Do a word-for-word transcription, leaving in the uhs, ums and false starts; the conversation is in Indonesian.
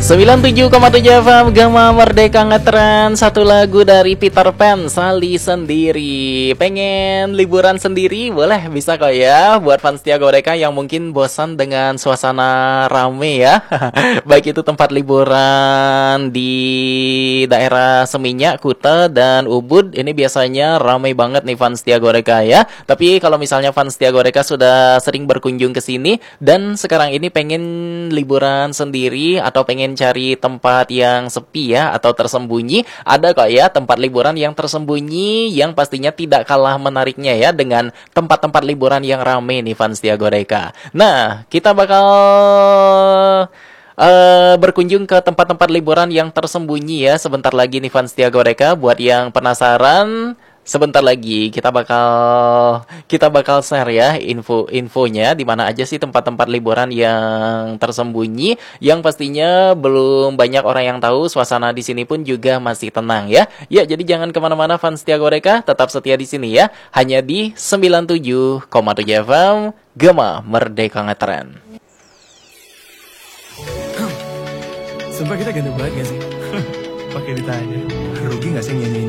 sembilan puluh tujuh koma tujuh F M Gema Merdeka Ngetren. Satu lagu dari Peter Pan, Sali Sendiri. Pengen liburan sendiri? Boleh, bisa kok ya. Buat fans setia Goreka yang mungkin bosan dengan suasana rame ya. Baik itu tempat liburan di daerah Seminyak, Kuta, dan Ubud. Ini biasanya ramai banget nih fans setia Goreka ya. Tapi kalau misalnya fans setia Goreka sudah sering berkunjung ke sini dan sekarang ini pengen liburan sendiri atau pengen cari tempat yang sepi ya atau tersembunyi, ada kok ya tempat liburan yang tersembunyi yang pastinya tidak kalah menariknya ya dengan tempat-tempat liburan yang rame nih fans setia Goreka. Nah, kita bakal uh, berkunjung ke tempat-tempat liburan yang tersembunyi ya sebentar lagi nih fans setia Goreka. Buat yang penasaran, sebentar lagi kita bakal kita bakal share ya info-infonya di mana aja sih tempat-tempat liburan yang tersembunyi yang pastinya belum banyak orang yang tahu. Suasana di sini pun juga masih tenang ya. Ya, jadi jangan kemana-mana fans setia Goreka, tetap setia di sini ya. Hanya di sembilan puluh tujuh koma tujuh F M Gema Merdeka Ngetren. Sumpah kita ganteng banget gak sih? Pakai ditanya. Rugi gak sih nyanyi